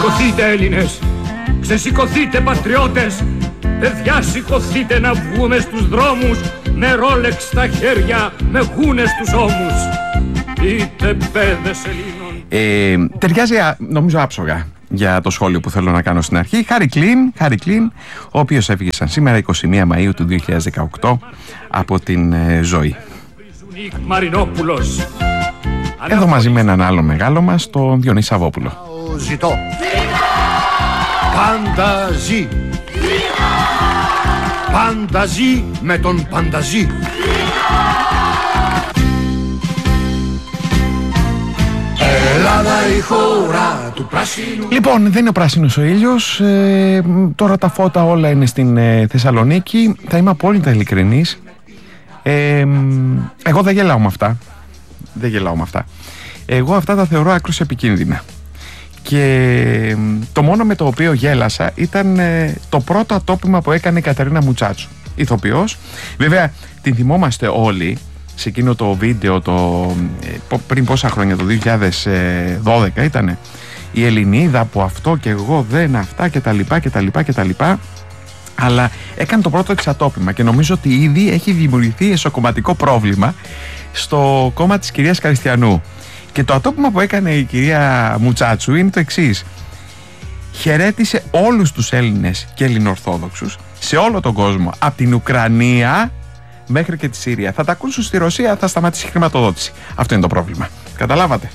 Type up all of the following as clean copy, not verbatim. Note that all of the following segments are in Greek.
Ξεσηκωθείτε Έλληνες, ξεσηκωθείτε πατριώτες, παιδιά σηκωθείτε να βγούμε στους δρόμους με ρόλεξ στα χέρια, με γούνες στους ώμους. Είτε παιδες Ελλήνων. Ταιριάζει νομίζω άψογα για το σχόλιο που θέλω να κάνω στην αρχή. Χάρη Κλίν, ο οποίος έφυγε σαν σήμερα 21 Μαΐου του 2018 από την ζωή. Εδώ μαζί με έναν άλλο μεγάλο μας, τον Διονύση Σαββόπουλο. Ζητώ. Πάντα ζει. Πάντα ζει με τον πανταζή. Ελλάδα η χώρα του πράσινου. Λοιπόν, δεν είναι ο πράσινος ο ήλιος. Τώρα τα φώτα όλα είναι στην Θεσσαλονίκη. Θα είμαι απόλυτα ειλικρινής. Εγώ δεν γελάω με αυτά. Εγώ αυτά τα θεωρώ άκρως επικίνδυνα. Και το μόνο με το οποίο γέλασα ήταν το πρώτο ατόπιμα που έκανε η Κατερίνα Μουτσάτσου, ηθοποιός. Βέβαια την θυμόμαστε όλοι σε εκείνο το βίντεο πριν πόσα χρόνια, το 2012 ήτανε, η Ελληνίδα που αυτό και εγώ δεν αυτά κτλ. Αλλά έκανε το πρώτο εξατόπιμα και νομίζω ότι ήδη έχει δημιουργηθεί εσωκομματικό πρόβλημα στο κόμμα της κυρίας Καριστιανού. Και το ατόπιμα που έκανε η κυρία Μουτσάτσου είναι το εξής. Χαιρέτησε όλους τους Έλληνες και Ελληνοορθόδοξους σε όλο τον κόσμο, από την Ουκρανία μέχρι και τη Συρία. Θα τα ακούσουν στη Ρωσία, θα σταματήσει η χρηματοδότηση. Αυτό είναι το πρόβλημα. Καταλάβατε?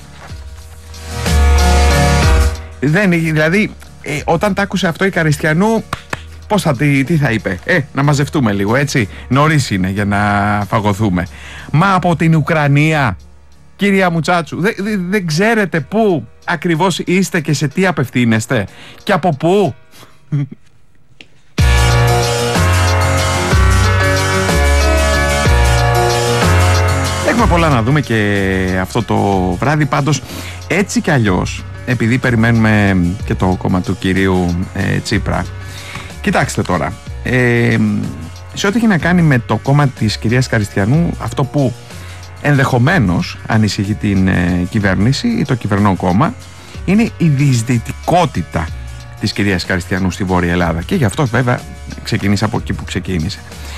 Δηλαδή, όταν τα άκουσε αυτό η Καριστιανού, τι θα είπε? Να μαζευτούμε λίγο, έτσι. Νωρίς είναι για να φαγωθούμε. Μα από την Ουκρανία, κυρία Μουτσάτσου, δεν ξέρετε πού ακριβώς είστε και σε τι απευθύνεστε και από πού? Έχουμε πολλά να δούμε και αυτό το βράδυ. Πάντως, έτσι κι αλλιώς, επειδή περιμένουμε και το κόμμα του κυρίου Τσίπρα, κοιτάξτε τώρα, σε ό,τι έχει να κάνει με το κόμμα της κυρίας Καριστιανού, αυτό που ενδεχομένως ανησυχεί την κυβέρνηση ή το κυβερνών κόμμα είναι η διεισδυτικότητα της κυρίας Καριστιανού στη Βόρεια Ελλάδα, και γι' αυτό βέβαια ξεκίνησε από εκεί που ξεκίνησε.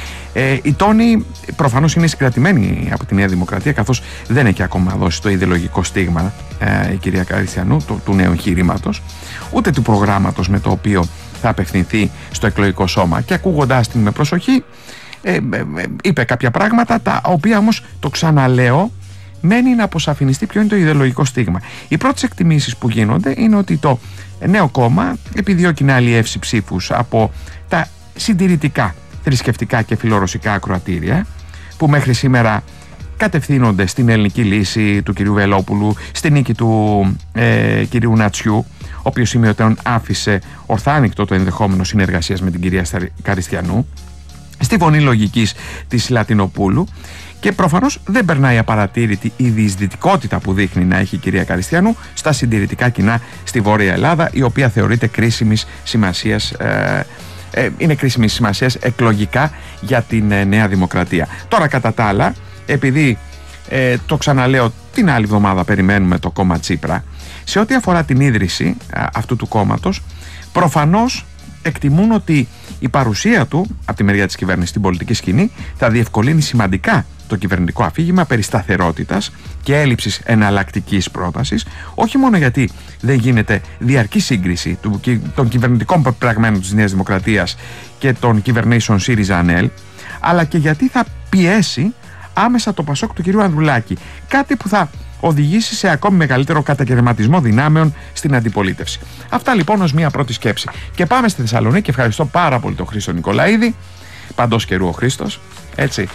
Η τόνη προφανώς είναι συγκρατημένη από τη Νέα Δημοκρατία, καθώς δεν έχει ακόμα δώσει το ιδεολογικό στίγμα η κυρία Καριστιανού του νέου εγχειρήματος, ούτε του προγράμματος με το οποίο θα απευθυνθεί στο εκλογικό σώμα, και ακούγοντάς την με προσοχή είπε κάποια πράγματα, τα οποία όμως, το ξαναλέω, μένει να αποσαφινιστεί ποιο είναι το ιδεολογικό στίγμα. Οι πρώτες εκτιμήσεις που γίνονται είναι ότι το νέο κόμμα επιδιώκει να αλλιεύσει ψήφους από τα συντηρητικά, θρησκευτικά και φιλορωσικά ακροατήρια που μέχρι σήμερα κατευθύνονται στην ελληνική λύση του κυρίου Βελόπουλου, στη νίκη του κυρίου Νατσιού, ο οποίος σημειωτέων άφησε ορθάνικτο το ενδεχόμενο συνεργασίας με την κυρία Καριστιανού, στη φωνή λογικής της Λατινοπούλου, και προφανώς δεν περνάει απαρατήρητη η διεισδυτικότητα που δείχνει να έχει η κυρία Καριστιανού στα συντηρητικά κοινά στη Βόρεια Ελλάδα, η οποία θεωρείται κρίσιμης σημασίας, είναι κρίσιμης σημασίας εκλογικά για την Νέα Δημοκρατία. Τώρα, κατά τα άλλα, επειδή το ξαναλέω, την άλλη εβδομάδα περιμένουμε το κόμμα Τσίπρα, σε ό,τι αφορά την ίδρυση αυτού του κόμματος, προφανώς εκτιμούν ότι η παρουσία του από τη μεριά της κυβέρνησης στην πολιτική σκηνή θα διευκολύνει σημαντικά το κυβερνητικό αφήγημα περί σταθερότητας και έλλειψης εναλλακτικής πρότασης, όχι μόνο γιατί δεν γίνεται διαρκή σύγκριση των κυβερνητικών πεπραγμένων της Νέας Δημοκρατίας και των κυβερνήσεων ΣΥΡΙΖΑ-ΑΝΕΛ, αλλά και γιατί θα πιέσει άμεσα το Πασόκ του κυρίου Ανδρουλάκη, κάτι που θα οδηγήσει σε ακόμη μεγαλύτερο κατακαιρματισμό δυνάμεων στην αντιπολίτευση. Αυτά λοιπόν ως μια πρώτη σκέψη. Και πάμε στη Θεσσαλονίκη. Ευχαριστώ πάρα πολύ τον Χρήστο Νικολαίδη, παντός καιρού ο Χρήστος, έτσι.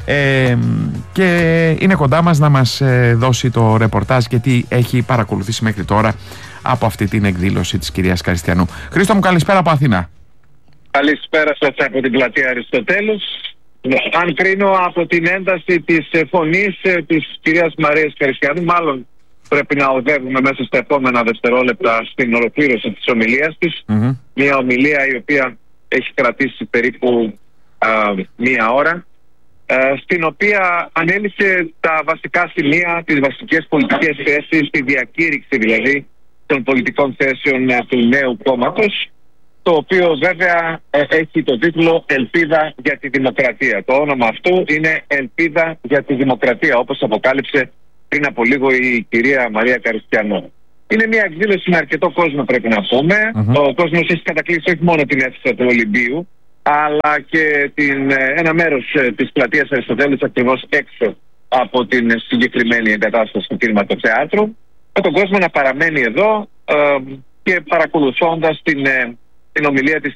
Και είναι κοντά μας να μας δώσει το ρεπορτάζ και τι έχει παρακολουθήσει μέχρι τώρα από αυτή την εκδήλωση της κυρίας Καριστιανού. Χρήστο μου, καλησπέρα από Αθήνα. Καλησπέρα σας από την πλατεία Αριστοτέλους. Αν κρίνω από την ένταση της φωνής της κυρίας Μαρίας Καριστιανού, μάλλον πρέπει να οδεύουμε μέσα στα επόμενα δευτερόλεπτα στην ολοκλήρωση της ομιλίας της. Μια ομιλία η οποία έχει κρατήσει περίπου μία ώρα, στην οποία ανέλησε τα βασικά σημεία, τις βασικές πολιτικές θέσεις, τη διακήρυξη δηλαδή των πολιτικών θέσεων του νέου κόμματος, το οποίο βέβαια έχει το τίτλο «Ελπίδα για τη Δημοκρατία». Το όνομα αυτού είναι «Ελπίδα για τη Δημοκρατία», όπως αποκάλυψε πριν από λίγο η κυρία Μαρία Καριστιανό. Είναι μια εκδήλωση με αρκετό κόσμο, πρέπει να πούμε. Ο κόσμος έχει κατακλείσει όχι μόνο την αίθουσα του Ολυμπίου, αλλά και ένα μέρος της πλατείας Αριστοτέλους ακριβώς έξω από την συγκεκριμένη εγκατάσταση του κινηματοθεάτρου, με τον κόσμο να παραμένει εδώ και παρακολουθώντας την ομιλία της